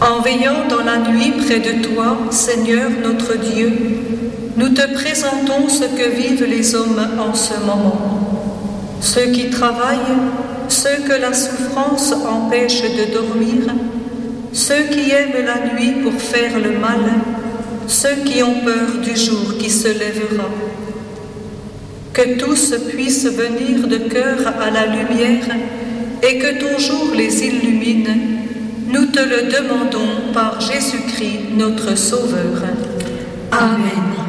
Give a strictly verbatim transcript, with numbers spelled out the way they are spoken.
En veillant dans la nuit près de toi, Seigneur notre Dieu, nous te présentons ce que vivent les hommes en ce moment. Ceux qui travaillent, ceux que la souffrance empêche de dormir, ceux qui aiment la nuit pour faire le mal, ceux qui ont peur du jour qui se lèvera. Que tous puissent venir de cœur à la lumière et que ton jour les illumine. Nous te le demandons par Jésus-Christ, notre Sauveur. Amen.